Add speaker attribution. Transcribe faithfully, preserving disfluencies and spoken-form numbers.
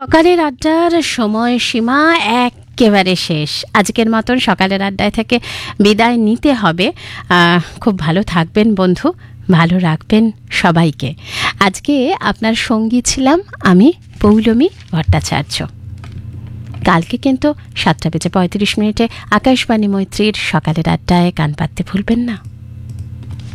Speaker 1: সকালের আড্ডার সময়সীমা একেবারে শেষ। আজকের মতন সকালের আড্ডায় থেকে বিদায় নিতে হবে। আহ, খুব ভালো থাকবেন বন্ধু, ভালো রাখবেন সবাইকে। আজকে আপনার সঙ্গী ছিলাম আমি, পৌলমী ভট্টাচার্য। কালকে কিন্তু সাতটা বেজে পঁয়ত্রিশ মিনিটে আকাশবাণী মৈত্রীর সকালের আড্ডায় কান পাততে ভুলবেন না।